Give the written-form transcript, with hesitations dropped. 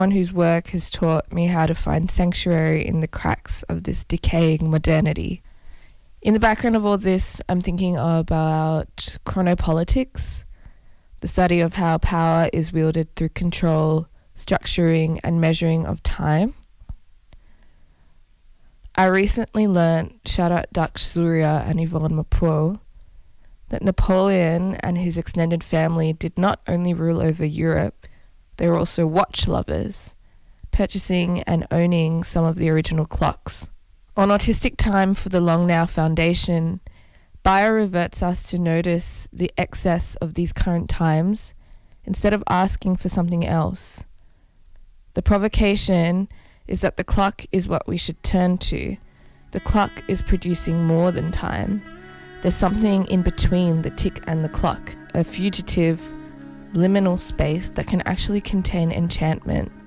One whose work has taught me how to find sanctuary in the cracks of this decaying modernity. In the background of all this, I'm thinking about chronopolitics, the study of how power is wielded through control, structuring, and measuring of time. I recently learnt, shout out Dutch Surya and Yvonne Mapur, that Napoleon and his extended family did not only rule over Europe, they were also watch lovers, purchasing and owning some of the original clocks. On Autistic Time for the Long Now Foundation, Bayer reverts us to notice the excess of these current times instead of asking for something else. The provocation is that the clock is what we should turn to. The clock is producing more than time. There's something in between the tick and the clock, a fugitive, liminal space that can actually contain enchantment